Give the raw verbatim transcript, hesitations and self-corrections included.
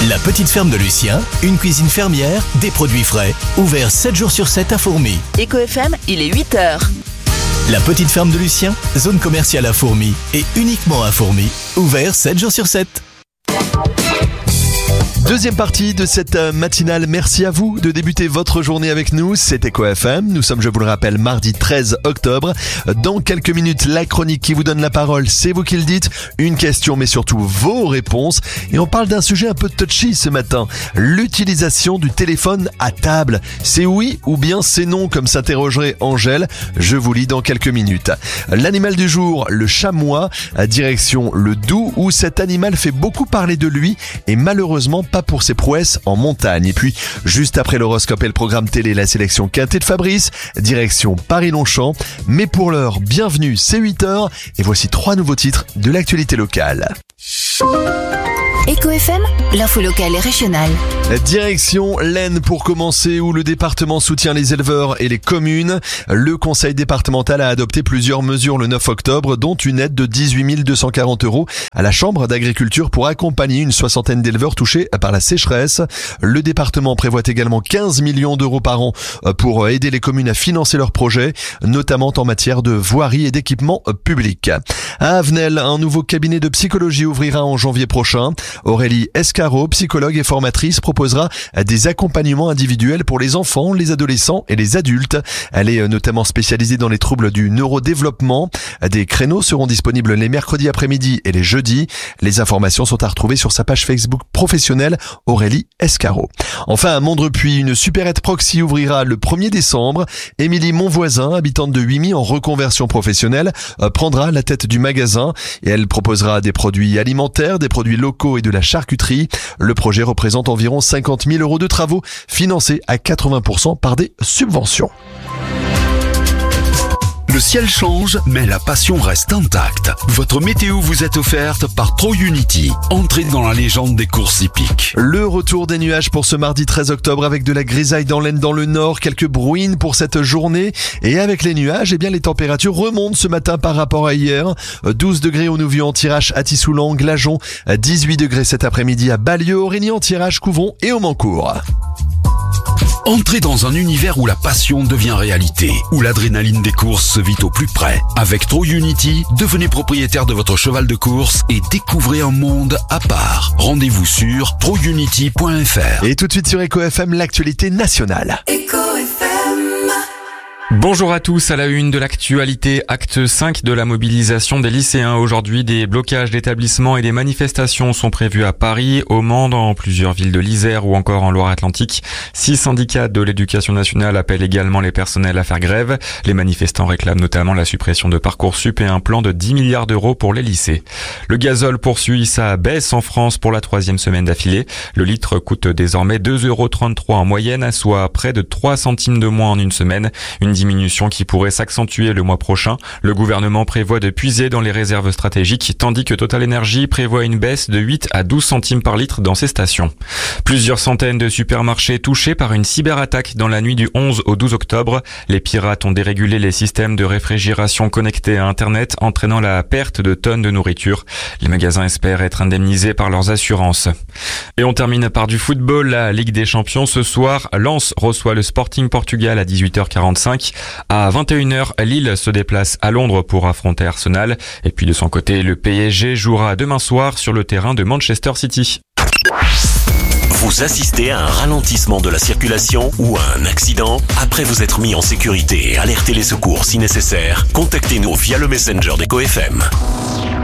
La petite ferme de Lucien, une cuisine fermière, des produits frais, ouvert sept jours sur sept à Fourmies. Éco F M, il est huit heures. La petite ferme de Lucien, zone commerciale à Fourmies et uniquement à Fourmies, ouvert sept jours sur sept. Deuxième partie de cette matinale, merci à vous de débuter votre journée avec nous, c'est Éco F M, nous sommes, je vous le rappelle, mardi treize octobre. Dans quelques minutes, la chronique qui vous donne la parole, c'est vous qui le dites, une question mais surtout vos réponses. Et on parle d'un sujet un peu touchy ce matin, l'utilisation du téléphone à table. C'est oui ou bien c'est non, comme s'interrogerait Angèle, je vous lis dans quelques minutes. L'animal du jour, le chamois, à direction le Doubs, où cet animal fait beaucoup parler de lui et malheureusement pas pour ses prouesses en montagne. Et puis, juste après l'horoscope et le programme télé, la sélection quintée de Fabrice, direction Paris-Longchamp. Mais pour l'heure, bienvenue, c'est huit heures et voici trois nouveaux titres de l'actualité locale. Éco F M, l'info locale et régionale. Direction l'Aisne pour commencer, où le département soutient les éleveurs et les communes. Le conseil départemental a adopté plusieurs mesures le neuf octobre, dont une aide de dix-huit mille deux cent quarante euros à la chambre d'agriculture pour accompagner une soixantaine d'éleveurs touchés par la sécheresse. Le département prévoit également quinze millions d'euros par an pour aider les communes à financer leurs projets, notamment en matière de voirie et d'équipements publics. À Avenel, un nouveau cabinet de psychologie ouvrira en janvier prochain. Aurélie Escarot, psychologue et formatrice, proposera des accompagnements individuels pour les enfants, les adolescents et les adultes. Elle est notamment spécialisée dans les troubles du neurodéveloppement. Des créneaux seront disponibles les mercredis après-midi et les jeudis. Les informations sont à retrouver sur sa page Facebook professionnelle Aurélie Escarot. Enfin, à Mondrepuis, une supérette proxy ouvrira le premier décembre. Émilie Monvoisin, habitante de Huimy en reconversion professionnelle, prendra la tête du magasin et elle proposera des produits alimentaires, des produits locaux et de la charcuterie. Le projet représente environ cinquante mille euros de travaux financés à quatre-vingts pour cent par des subventions. Le ciel change, mais la passion reste intacte. Votre météo vous est offerte par ProUnity. Entrez dans la légende des courses hippiques. Le retour des nuages pour ce mardi treize octobre avec de la grisaille dans l'Aisne dans le nord, quelques brouillines pour cette journée. Et avec les nuages, eh bien les températures remontent ce matin par rapport à hier. douze degrés au Nouvion, Antirache, Athis-Soulan, Glageon. dix-huit degrés cet après-midi à Ballieu, Aurigny, Antirache, Couvron et Aumancourt. Entrez dans un univers où la passion devient réalité, où l'adrénaline des courses se vit au plus près. Avec ProUnity, devenez propriétaire de votre cheval de course et découvrez un monde à part. Rendez-vous sur pro unity point f r. Et tout de suite sur Éco F M, l'actualité nationale. Éco F M. Bonjour à tous, à la une de l'actualité, acte cinq de la mobilisation des lycéens. Aujourd'hui, des blocages d'établissements et des manifestations sont prévus à Paris, au Mans, dans plusieurs villes de l'Isère ou encore en Loire-Atlantique. Six syndicats de l'éducation nationale appellent également les personnels à faire grève. Les manifestants réclament notamment la suppression de Parcoursup et un plan de dix milliards d'euros pour les lycées. Le gazole poursuit sa baisse en France pour la troisième semaine d'affilée. Le litre coûte désormais deux euros trente-trois en moyenne, soit près de trois centimes de moins en une semaine. Une diminution qui pourrait s'accentuer le mois prochain. Le gouvernement prévoit de puiser dans les réserves stratégiques, tandis que Total Energy prévoit une baisse de huit à douze centimes par litre dans ses stations. Plusieurs centaines de supermarchés touchés par une cyberattaque dans la nuit du onze au douze octobre. Les pirates ont dérégulé les systèmes de réfrigération connectés à Internet, entraînant la perte de tonnes de nourriture. Les magasins espèrent être indemnisés par leurs assurances. Et on termine par du football. La Ligue des Champions ce soir. Lens reçoit le Sporting Portugal à dix-huit heures quarante-cinq. À vingt et une heures, Lille se déplace à Londres pour affronter Arsenal. Et puis de son côté, le P S G jouera demain soir sur le terrain de Manchester City. Vous assistez à un ralentissement de la circulation ou à un accident? Après vous être mis en sécurité et alerter les secours si nécessaire, contactez-nous via le Messenger d'Éco F M.